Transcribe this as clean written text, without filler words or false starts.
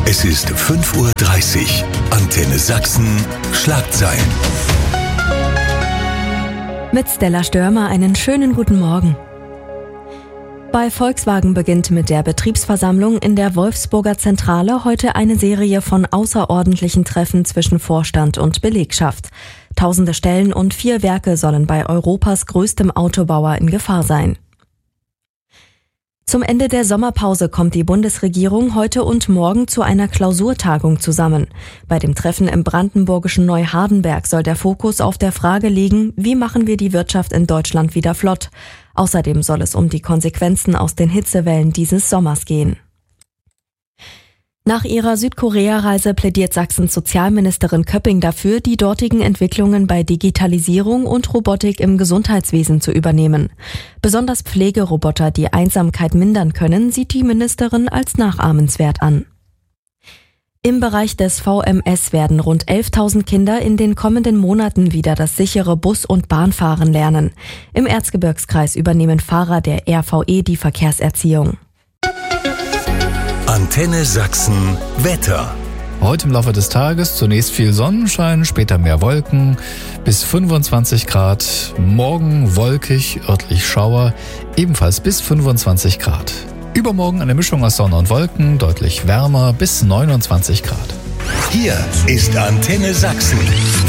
Es ist 5:30 Uhr. Antenne Sachsen, Schlagzeilen. Mit Stella Störmer einen schönen guten Morgen. Bei Volkswagen beginnt mit der Betriebsversammlung in der Wolfsburger Zentrale heute eine Serie von außerordentlichen Treffen zwischen Vorstand und Belegschaft. Tausende Stellen und 4 Werke sollen bei Europas größtem Autobauer in Gefahr sein. Zum Ende der Sommerpause kommt die Bundesregierung heute und morgen zu einer Klausurtagung zusammen. Bei dem Treffen im brandenburgischen Neuhardenberg soll der Fokus auf der Frage liegen, wie machen wir die Wirtschaft in Deutschland wieder flott? Außerdem soll es um die Konsequenzen aus den Hitzewellen dieses Sommers gehen. Nach ihrer Südkorea-Reise plädiert Sachsens Sozialministerin Köpping dafür, die dortigen Entwicklungen bei Digitalisierung und Robotik im Gesundheitswesen zu übernehmen. Besonders Pflegeroboter, die Einsamkeit mindern können, sieht die Ministerin als nachahmenswert an. Im Bereich des VMS werden rund 11.000 Kinder in den kommenden Monaten wieder das sichere Bus- und Bahnfahren lernen. Im Erzgebirgskreis übernehmen Fahrer der RVE die Verkehrserziehung. Antenne Sachsen Wetter. Heute im Laufe des Tages zunächst viel Sonnenschein, später mehr Wolken, bis 25 Grad. Morgen wolkig, örtlich Schauer, ebenfalls bis 25 Grad. Übermorgen eine Mischung aus Sonne und Wolken, deutlich wärmer, bis 29 Grad. Hier ist Antenne Sachsen.